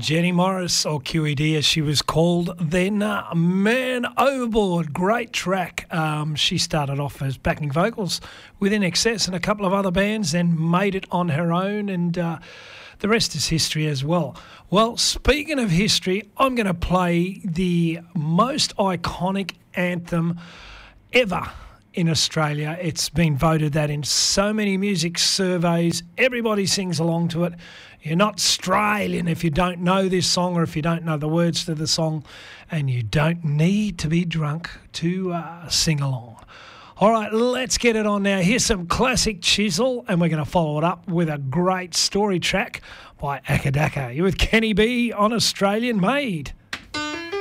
Jenny Morris, or QED as she was called then. Man Overboard, great track. She started off as backing vocals with INXS and a couple of other bands, then made it on her own, and the rest is history as well. Well, speaking of history, I'm going to play the most iconic anthem ever in Australia. It's been voted that in so many music surveys. Everybody sings along to it. You're not Australian if you don't know this song or if you don't know the words to the song, and you don't need to be drunk to sing along. All right, let's get it on now. Here's some classic Chisel, and we're going to follow it up with a great story track by Akadaka. You're with Kenny B on Australian Made.